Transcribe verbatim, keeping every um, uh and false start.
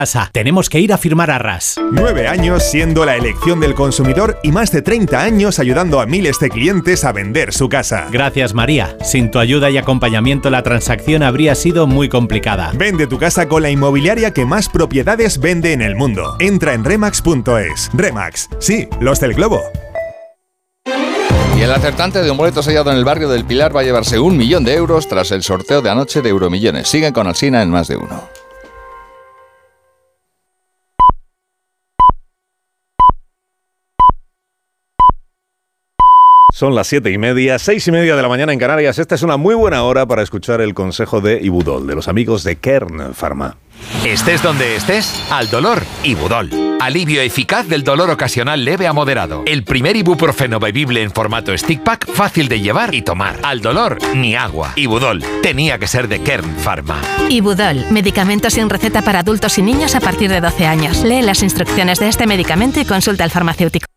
casa. Tenemos que ir a firmar arras. Nueve años siendo la elección del consumidor y más de treinta años ayudando a miles de clientes a vender su casa. Gracias, María. Sin tu ayuda y acompañamiento la transacción habría sido muy complicada. Vende tu casa con la inmobiliaria que más propiedades vende en el mundo. Entra en remax punto es. Remax, sí, los del globo. Y el acertante de un boleto sellado en el barrio del Pilar va a llevarse un millón de euros tras el sorteo de anoche de Euromillones. Siguen con Alsina en Más de Uno. Son las siete y media, seis y media de la mañana en Canarias. Esta es una muy buena hora para escuchar el consejo de Ibudol, de los amigos de Kern Pharma. Estés donde estés, al dolor, Ibudol. Alivio eficaz del dolor ocasional leve a moderado. El primer ibuprofeno bebible en formato stick pack, fácil de llevar y tomar. Al dolor, ni agua. Ibudol, tenía que ser de Kern Pharma. Ibudol, medicamento sin receta para adultos y niños a partir de doce años. Lee las instrucciones de este medicamento y consulta al farmacéutico.